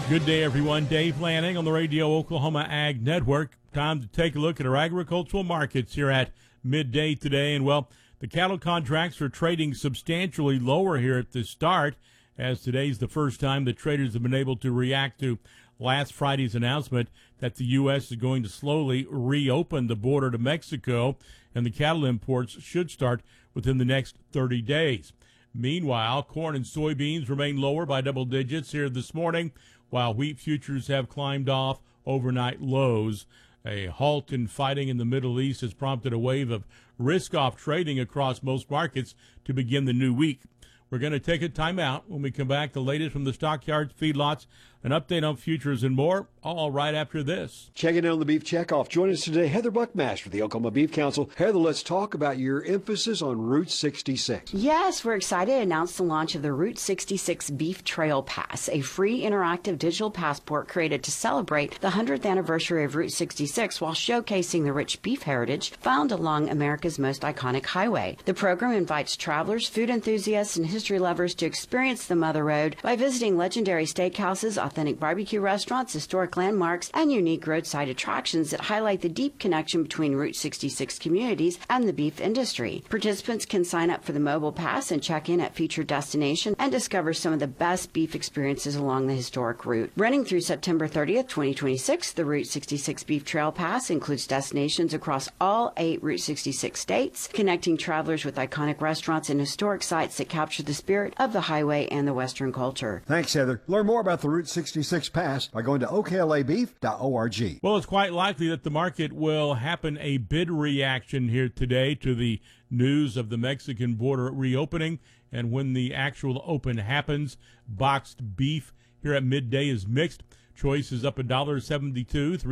Good day, everyone. Dave Lanning on the Radio Oklahoma Ag Network. Time to take a look at our agricultural markets here at midday today. And, well, the cattle contracts are trading substantially lower here at the start, as today's the first time that traders have been able to react to last Friday's announcement that the U.S. is going to slowly reopen the border to Mexico, and the cattle imports should start within the next 30 days. Meanwhile, corn and soybeans remain lower by double digits here this morning, while wheat futures have climbed off overnight lows. A halt in fighting in the Middle East has prompted a wave of risk-off trading across most markets to begin the new week. We're going to take a timeout. When we come back, the latest from the stockyards, feedlots, an update on futures and more, all right after this. Checking in on the Beef Checkoff. Joining us today, Heather Buckmaster, the Oklahoma Beef Council. Heather, let's talk about your emphasis on Route 66. Yes, we're excited to announce the launch of the Route 66 Beef Trail Pass, a free interactive digital passport created to celebrate the 100th anniversary of Route 66 while showcasing the rich beef heritage found along America's most iconic highway. The program invites travelers, food enthusiasts, and history lovers to experience the Mother Road by visiting legendary steakhouses, authentic barbecue restaurants, historic landmarks, and unique roadside attractions that highlight the deep connection between Route 66 communities and the beef industry. Participants can sign up for the mobile pass and check in at featured destinations and discover some of the best beef experiences along the historic route. Running through September 30th, 2026, the Route 66 Beef Trail Pass includes destinations across all 8 Route 66 states, connecting travelers with iconic restaurants and historic sites that capture the spirit of the highway and the Western culture. Thanks, Heather. Learn more about the Route 66 Pass by going to oklabeef.org. Well, it's quite likely that the market will happen a bid reaction here today to the news of the Mexican border reopening. And when the actual open happens, boxed beef here at midday is mixed. Choice is up $1.72.